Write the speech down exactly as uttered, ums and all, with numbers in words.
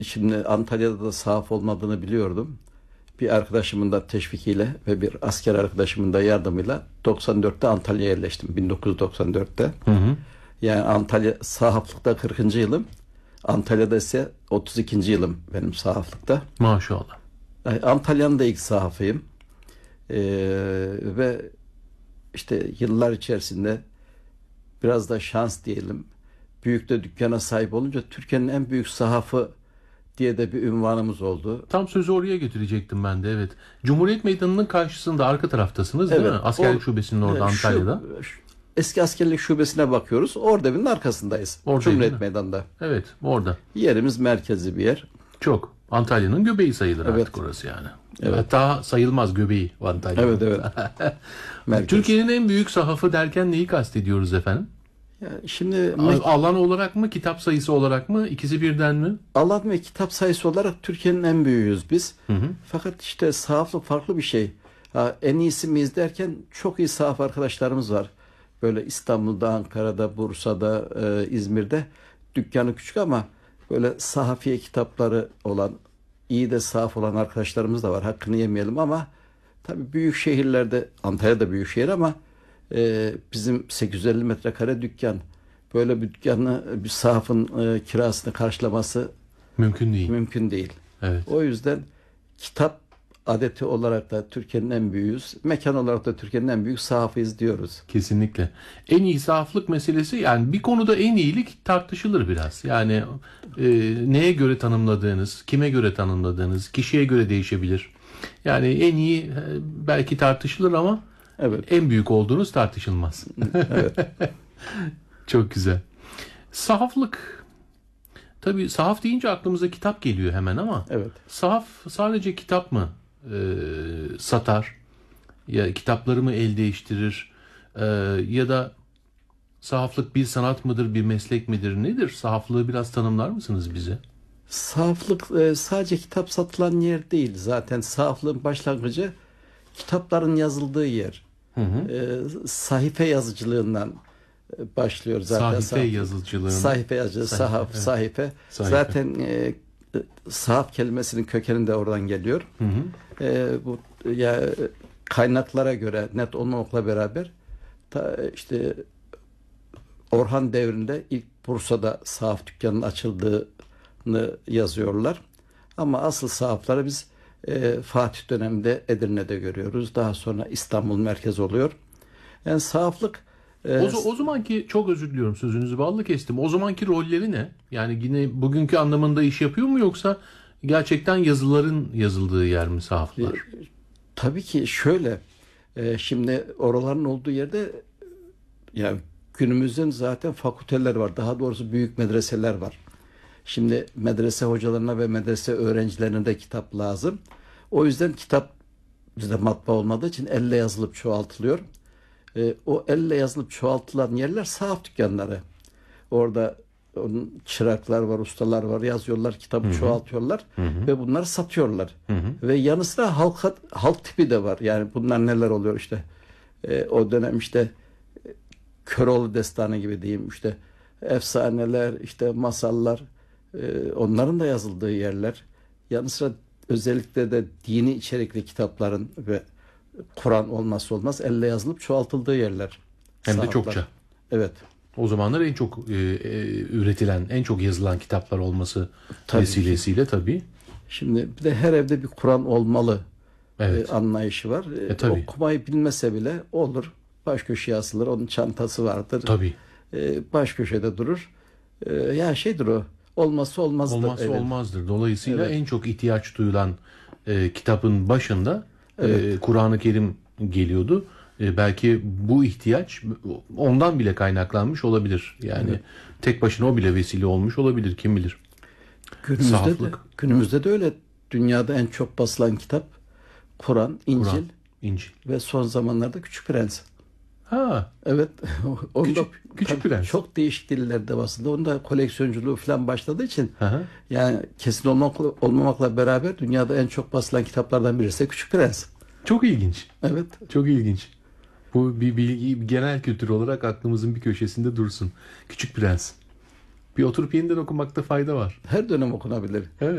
Şimdi Antalya'da da sahaf olmadığını biliyordum. Bir arkadaşımın da teşvikiyle ve bir asker arkadaşımın da yardımıyla doksan dörtte Antalya'ya yerleştim. bin dokuz yüz doksan dörtte. Hı hı. Yani Antalya sahaflıkta kırkıncı yılım. Antalya'da ise otuz ikinci yılım benim sahaflıkta. Maşallah. Yani Antalya'nın da ilk sahafıyım. Ee, ve işte yıllar içerisinde biraz da şans diyelim. Büyük de dükkana sahip olunca Türkiye'nin en büyük sahafı diye de bir ünvanımız oldu. Tam sözü oraya götürecektim ben de, evet. Cumhuriyet Meydanı'nın karşısında, arka taraftasınız değil Evet, mi? Askerlik o- şubesinin orada, Şu- Antalya'da. şu- eski askerlik şubesine bakıyoruz. Orada evinin arkasındayız. Orada değil Cumhuriyet mi? Meydanı'nda. Evet, orada. Yerimiz merkezi bir yer. Çok. Antalya'nın göbeği sayılır Evet. artık orası yani. Evet. Hatta sayılmaz göbeği Antalya. Evet, evet. Merkez. Türkiye'nin en büyük sahafı derken neyi kastediyoruz efendim? Yani şimdi me- Alan olarak mı, kitap sayısı olarak mı, ikisi birden mi? alan ve kitap sayısı olarak Türkiye'nin en büyüğüyüz biz. Hı hı. Fakat işte sahaflık farklı bir şey. Ha, en iyisi miyiz derken çok iyi sahaf arkadaşlarımız var. Böyle İstanbul'da, Ankara'da, Bursa'da, e, İzmir'de dükkanı küçük ama böyle sahafiye kitapları olan, iyi de sahaf olan arkadaşlarımız da var. Hakkını yemeyelim ama tabii büyük şehirlerde, Antalya'da büyük şehir ama e, bizim sekiz yüz elli metrekare dükkan. Böyle bir dükkanı, bir sahafın e, kirasını karşılaması Mümkün değil. mümkün değil. Evet. O yüzden kitap adeti olarak da Türkiye'nin en büyüğüyüz. Mekan olarak da Türkiye'nin en büyük sahafıyız diyoruz. Kesinlikle. En iyi sahaflık meselesi, yani bir konuda en iyilik tartışılır biraz. Yani e, neye göre tanımladığınız, kime göre tanımladığınız, kişiye göre değişebilir. Yani en iyi e, belki tartışılır ama Evet. en büyük olduğunuz tartışılmaz. Evet. Çok güzel. Sahaflık. Tabii sahaf deyince aklımıza kitap geliyor hemen ama Evet. sahaf sadece kitap mı e, satar? Ya kitapları mı el değiştirir? E, ya da sahaflık bir sanat mıdır, bir meslek midir? Nedir? Sahaflığı biraz tanımlar mısınız bize? Sahaflık e, sadece kitap satılan yer değil. Zaten sahaflığın başlangıcı kitapların yazıldığı yer. Hı hı. E, sahife yazıcılığından e, başlıyor zaten. Sahife sahaflık. yazıcılığını. Sahife yazıcılığı, Sahife, sahaf, evet. sahife. Sahife. Zaten e, sahaf kelimesinin kökeni de oradan geliyor. Hı hı. E, bu ya kaynaklara göre net olmamakla beraber ta, işte Orhan devrinde ilk Bursa'da sahaf dükkanının açıldığını yazıyorlar. Ama asıl sahafları biz e, Fatih döneminde Edirne'de görüyoruz. Daha sonra İstanbul merkez oluyor. Yani sahaflık e, O, o zamanki, çok özür diliyorum sözünüzü balla kestim. O zamanki rolleri ne? Yani yine bugünkü anlamında iş yapıyor mu, yoksa gerçekten yazıların yazıldığı yer mi sahaflar? tabii ki şöyle e, şimdi oraların olduğu yerde yani günümüzün zaten fakülteler var. Daha doğrusu büyük medreseler var. Şimdi medrese hocalarına ve medrese öğrencilerine de kitap lazım. O yüzden kitap bizde matbaa olmadığı için elle yazılıp çoğaltılıyor. E, o elle yazılıp çoğaltılan yerler sahaf dükkanları. Orada onun çıraklar var, ustalar var, yazıyorlar, kitabı Hı hı. çoğaltıyorlar Hı hı. ve bunları satıyorlar. Hı hı. Ve yanı sıra halk, halk tipi de var. Yani bunlar neler oluyor işte. E, o dönem işte e, Köroğlu destanı gibi diyeyim, işte efsaneler, işte masallar, e, onların da yazıldığı yerler. Yanı sıra özellikle de dini içerikli kitapların ve Kur'an olmazsa olmaz elle yazılıp çoğaltıldığı yerler. Hem de Sahaflar. çokça. Evet. O zamanlar en çok e, e, üretilen, en çok yazılan kitaplar olması Tabii vesilesiyle tabii. Şimdi bir de her evde bir Kur'an olmalı Evet. e, anlayışı var. E, E, tabii. okumayı bilmese bile olur. Baş köşeye asılır. Onun çantası vardır. Tabii. E, baş köşede durur. E, ya şeydir o. Olmazsa olmazdır. Olmazsa Evet. olmazdır. Dolayısıyla Evet. en çok ihtiyaç duyulan e, kitabın başında e, Evet. Kur'an-ı Kerim geliyordu. E, belki bu ihtiyaç ondan bile kaynaklanmış olabilir. Yani Evet. tek başına o bile vesile olmuş olabilir. Kim bilir. Günümüzde de, Sahaflık. günümüzde de öyle. Dünyada en çok basılan kitap Kur'an, İncil Kur'an, İncil. ve son zamanlarda Küçük Prens. Ha, Evet. Onu da Küçük- Küçük tabii Prens. çok değişik dillerde basıldı. Onun da koleksiyonculuğu falan başladığı için hı hı. yani kesin olmakla, olmamakla beraber dünyada en çok basılan kitaplardan birisi de Küçük Prens. Çok ilginç. Evet. Çok ilginç. Bu bir bilgi, bir genel kültür olarak aklımızın bir köşesinde dursun. Küçük Prens. Bir oturup yeniden okumakta fayda var. Her dönem okunabilir. Evet.